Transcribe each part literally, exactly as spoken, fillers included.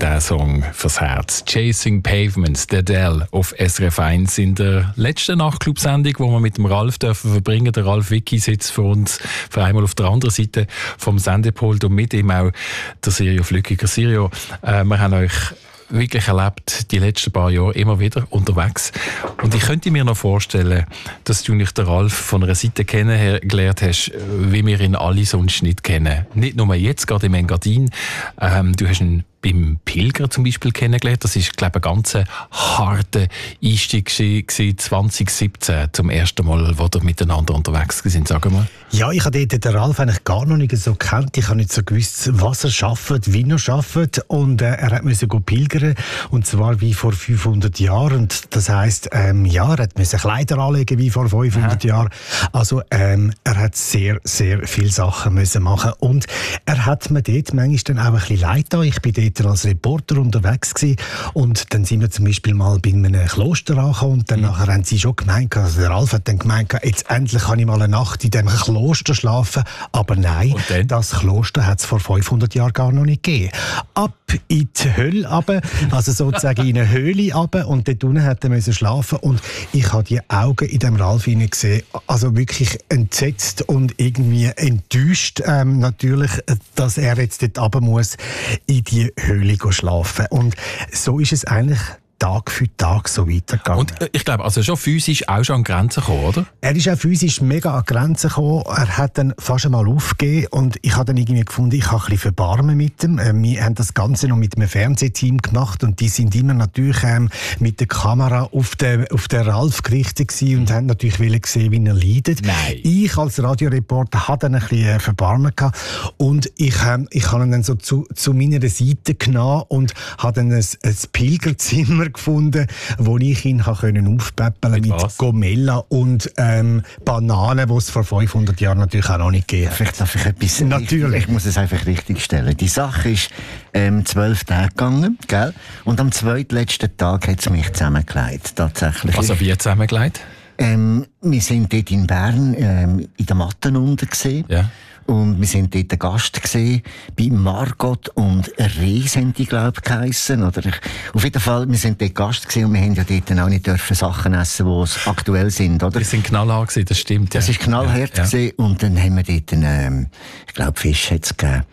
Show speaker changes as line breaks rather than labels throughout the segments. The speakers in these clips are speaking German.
diesen Song fürs Herz. «Chasing Pavements», der Adele auf S R F eins in der letzten Nachtclub-Sendung, die wir mit dem Ralf dürfen verbringen. Der Ralf Wicki sitzt für uns für einmal auf der anderen Seite vom Sendepult und mit ihm auch der Sirio Flückiger. Sirio, äh, wir haben euch wirklich erlebt, die letzten paar Jahre immer wieder unterwegs. Und ich könnte mir noch vorstellen, dass du nicht den Ralf von einer Seite kennengelernt hast, wie wir ihn alle sonst nicht kennen. Nicht nur jetzt, gerade im Engadin. Ähm, du hast ihn beim Pilger zum Beispiel kennengelernt. Das ist, glaube ich, ein ganz harter Einstieg zwanzig siebzehn, zum ersten Mal, wo ihr miteinander unterwegs sind. Sag mal.
Ja, ich habe den Ralf eigentlich gar noch nicht so gekannt. Ich habe nicht so gewusst, was er schafft, wie er schafft. Und äh, er musste pilgern, und zwar wie vor fünfhundert Jahren. Und das heisst, ähm, ja, er musste Kleider anlegen wie vor fünfhundert Jahren. Also ähm, er hat sehr, sehr viele Sachen müssen machen. Und er hat mir dort manchmal dann auch ein bisschen leid getan. Ich bin dort als Reporter unterwegs gewesen. Und dann sind wir zum Beispiel mal bei einem Kloster angekommen. Und dann mhm. nachher haben sie schon gemeint, also der Ralf hat dann gemeint, jetzt endlich kann ich mal eine Nacht in diesem Kloster schlafen. Aber nein, das Kloster hat es vor fünfhundert Jahren gar noch nicht gegeben. Ab in die Hölle runter, also sozusagen in eine Höhle runter, und dort unten hat er schlafen. Und ich habe die Augen in dem Ralf gesehen, also wirklich entsetzt und irgendwie enttäuscht, ähm, natürlich, dass er jetzt dort runter muss in die Höhle schlafen. Und so ist es eigentlich Tag für Tag so weitergegangen.
Und äh, ich glaube, also schon physisch auch schon an Grenzen gekommen, oder?
Er ist auch physisch mega an Grenzen gekommen. Er hat dann fast einmal aufgegeben und ich habe dann irgendwie gefunden, ich habe ein bisschen Verbarmen mit ihm. Äh, wir haben das Ganze noch mit einem Fernsehteam gemacht und die sind immer natürlich ähm, mit der Kamera auf den, auf den Ralf gerichtet gewesen und haben natürlich wollen sehen, wie er leidet.
Nein.
Ich als Radioreporter hatte dann ein bisschen Verbarmen gehabt und ich, ähm, ich habe ihn dann so zu, zu meiner Seite genommen und habe dann ein, ein Pilgerzimmer gefunden, wo ich ihn aufpäppeln konnte mit, mit Gomella und ähm, Bananen, die es vor fünfhundert Jahren natürlich auch noch nicht gegeben hat.
Vielleicht darf ich etwas
natürlich.
Richtig, ich muss es einfach richtig stellen. Die Sache ist ähm, zwölf Tage gegangen, gell? Und am zweitletzten Tag hat es mich zusammengelegt, tatsächlich.
Also wie zusammengelegt?
Ähm, wir sind dort in Bern ähm, in der Matten unten gesehen. Ja. Und wir sind dort ein Gast gesehen, bei Margot und Rees haben die, glaube ich, geheissen. Oder ich, auf jeden Fall, wir sind dort Gast gesehen und wir haben ja dort auch nicht dürfen Sachen essen, die aktuell sind, oder?
Wir sind knallhart gewesen, das stimmt, ja.
Das ist knallhart ja, ja. Und dann haben wir dort, ähm, ich glaube, Fisch hat es gegeben.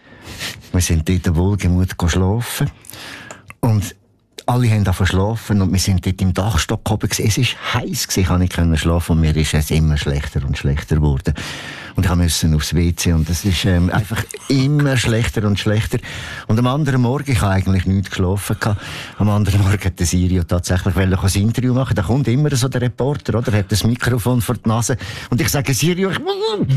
Wir sind dort wohlgemut schlafen. Und alle haben davon schlafen und wir sind dort im Dachstock oben gewesen. Es war heiß gewesen, ich konnte nicht schlafen und mir ist es immer schlechter und schlechter geworden. Und ich musste aufs W C und es ist ähm, einfach immer schlechter und schlechter. Und am anderen Morgen, ich habe eigentlich nichts geschlafen gehabt, am anderen Morgen hat der Sirio tatsächlich ein Interview machen. Da kommt immer so der Reporter, oder? Er hat das Mikrofon vor die Nase und ich sage, Sirio, ich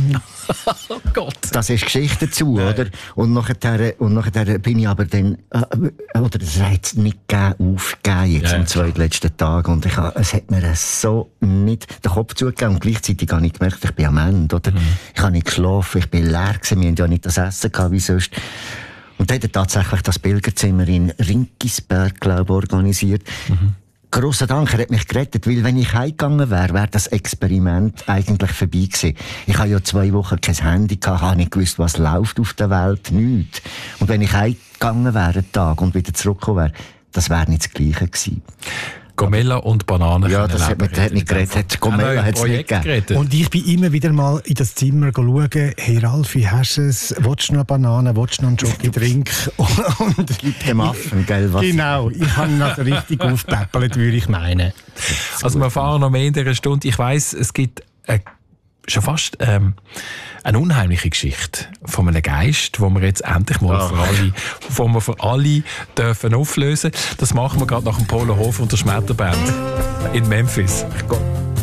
oh Gott.
Das ist Geschichte dazu, Nein. oder? Und nachher, und nachher bin ich aber dann, äh, oder das hat es nicht gegeben, aufgegeben jetzt ja. am zweitletzten Tag und ich, es hat mir so nicht den Kopf zugegeben und gleichzeitig habe ich gemerkt, ich bin am Ende, oder? Mhm. Ich habe nicht geschlafen, ich bin leer gewesen, wir hatten ja nicht das Essen gehabt wie sonst. Und dann hat er tatsächlich das Pilgerzimmer in Rinkisberg, glaube ich, organisiert. Mhm. Grosser Dank, er hat mich gerettet, weil wenn ich heimgegangen wäre, wäre das Experiment eigentlich vorbei gewesen. Ich habe ja zwei Wochen kein Handy gehabt, habe nicht gewusst, was läuft auf der Welt, nichts. Und wenn ich heimgegangen wäre, einen Tag, und wieder zurückgekommen wäre, das wäre nicht das Gleiche gewesen.
Gomella und Bananen.
Ja, das hat, hat nicht geredet. Gomella hat es nicht gegeben.
Und ich bin immer wieder mal in das Zimmer schauen, hey Ralf, wie hast du es? Willst du noch Bananen? Willst du noch einen Schoki-Drink?
Und gibt dem Affen, gell? Was?
Genau, ich habe ihn also richtig aufgepäppelt, würde ich meinen.
Also wir erfahren noch mehr in dieser Stunde. Ich weiss, es gibt eine schon fast ähm, eine unheimliche Geschichte von einem Geist, wo wir jetzt endlich mal oh. für alle, wo wir für alle dürfen auflösen. Das machen wir gerade nach dem Polo Hof und der Schmetterband in Memphis. Gott.